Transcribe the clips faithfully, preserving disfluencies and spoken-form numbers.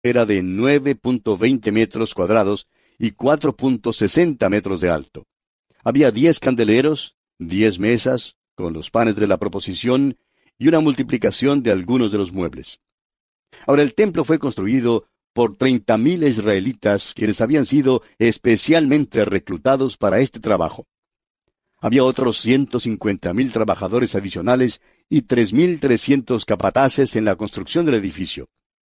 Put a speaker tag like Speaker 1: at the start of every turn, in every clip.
Speaker 1: era de nueve punto veinte metros cuadrados y cuatro punto sesenta metros de alto. Había diez candeleros, diez mesas, con los panes de la proposición, y una multiplicación de algunos de los muebles. Ahora el templo fue construido por treinta mil israelitas, quienes habían sido especialmente reclutados para este trabajo. Había otros ciento cincuenta mil trabajadores adicionales y tres mil trescientos capataces en la construcción del edificio.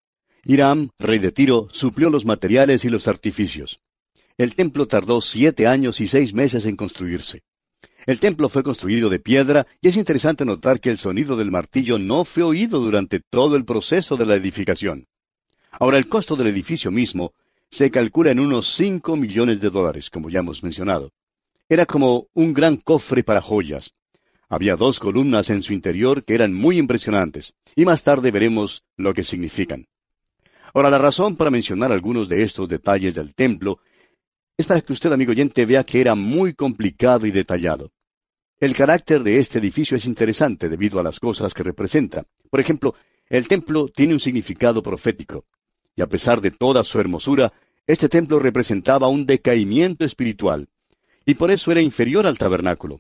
Speaker 1: Hiram, rey de Tiro, suplió los materiales y los artificios. El templo tardó siete años y seis meses en construirse. El templo fue construido de piedra, y es interesante notar que el sonido del martillo no fue oído durante todo el proceso de la edificación. Ahora, el costo del edificio mismo se calcula en unos cinco millones de dólares, como ya hemos mencionado. Era como un gran cofre para joyas. Había dos columnas en su interior que eran muy impresionantes, y más tarde veremos lo que significan. Ahora, la razón para mencionar algunos de estos detalles del templo es para que usted, amigo oyente, vea que era muy complicado y detallado. El carácter de este edificio es interesante debido a las cosas que representa. Por ejemplo, el templo tiene un significado profético, y a pesar de toda su hermosura, este templo representaba un decaimiento espiritual, y por eso era inferior al tabernáculo.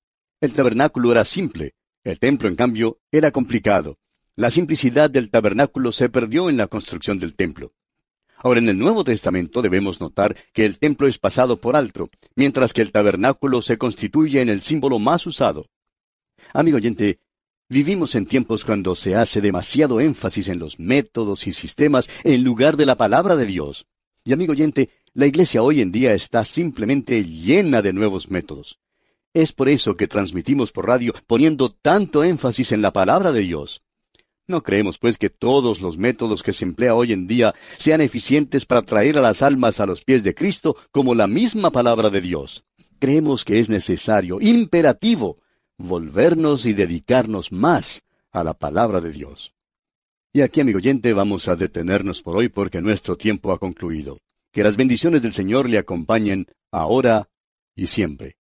Speaker 1: El tabernáculo era simple, el templo, en cambio, era complicado. La simplicidad del tabernáculo se perdió en la construcción del templo. Ahora, en el Nuevo Testamento debemos notar que el templo es pasado por alto, mientras que el tabernáculo se constituye en el símbolo más usado. Amigo oyente, vivimos en tiempos cuando se hace demasiado énfasis en los métodos y sistemas en lugar de la palabra de Dios. Y amigo oyente, la iglesia hoy en día está simplemente llena de nuevos métodos. Es por eso que transmitimos por radio poniendo tanto énfasis en la palabra de Dios. No creemos, pues, que todos los métodos que se emplea hoy en día sean eficientes para traer a las almas a los pies de Cristo como la misma palabra de Dios. Creemos que es necesario, imperativo, volvernos y dedicarnos más a la palabra de Dios. Y aquí, amigo oyente, vamos a detenernos por hoy porque nuestro tiempo ha concluido. Que las bendiciones del Señor le acompañen ahora y siempre.